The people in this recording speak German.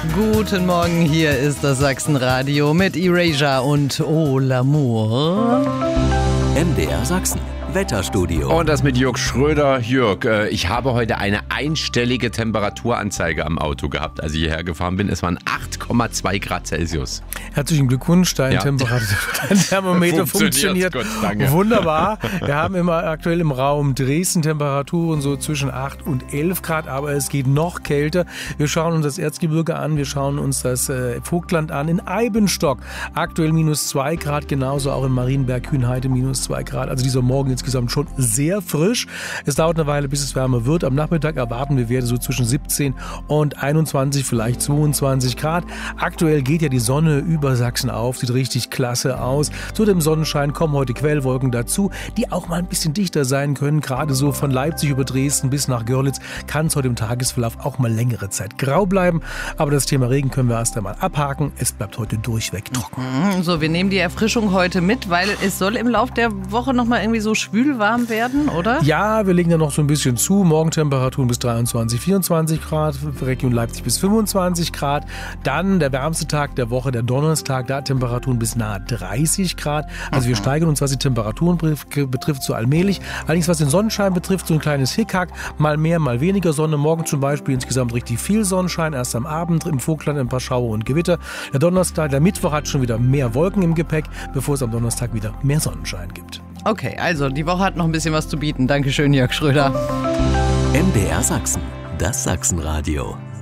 Guten Morgen, hier ist das Sachsenradio mit Erasure und Oh L'Amour. MDR Sachsen. Wetterstudio. Und das mit Jörg Schröder. Jörg, ich habe heute eine einstellige Temperaturanzeige am Auto gehabt, als ich hierher gefahren bin. Es waren 8,2 Grad Celsius. Herzlichen Glückwunsch, dein Thermometer funktioniert Gott, danke. Wunderbar. Wir haben immer aktuell im Raum Dresden Temperaturen so zwischen 8 und 11 Grad, aber es geht noch kälter. Wir schauen uns das Erzgebirge an, wir schauen uns das Vogtland an. In Eibenstock aktuell minus 2 Grad, genauso auch in Marienberg, Kühnheide minus 2 Grad. Also dieser Morgen insgesamt schon sehr frisch. Es dauert eine Weile, bis es wärmer wird. Am Nachmittag erwarten wir Werte so zwischen 17 und 21, vielleicht 22 Grad. Aktuell geht ja die Sonne über Sachsen auf, sieht richtig klasse aus. Zu dem Sonnenschein kommen heute Quellwolken dazu, die auch mal ein bisschen dichter sein können. Gerade so von Leipzig über Dresden bis nach Görlitz kann es heute im Tagesverlauf auch mal längere Zeit grau bleiben. Aber das Thema Regen können wir erst einmal abhaken. Es bleibt heute durchweg trocken. So, wir nehmen die Erfrischung heute mit, weil es soll im Laufe der Woche nochmal irgendwie so schwülwarm werden, oder? Ja, wir legen da noch so ein bisschen zu. Morgentemperaturen bis 23, 24 Grad, Region Leipzig bis 25 Grad. Dann der wärmste Tag der Woche, der Donnerstag, da Temperaturen bis nahe 30 Grad. Also wir steigern uns, was die Temperaturen betrifft, so allmählich. Allerdings, was den Sonnenschein betrifft, so ein kleines Hickhack. Mal mehr, mal weniger Sonne. Morgen zum Beispiel insgesamt richtig viel Sonnenschein. Erst am Abend im Vogtland ein paar Schauer und Gewitter. Der Donnerstag, der Mittwoch hat schon wieder mehr Wolken im Gepäck, bevor es am Donnerstag wieder mehr Sonnenschein gibt. Okay, also die Woche hat noch ein bisschen was zu bieten. Dankeschön, Jörg Schröder. MDR Sachsen. Das Sachsenradio.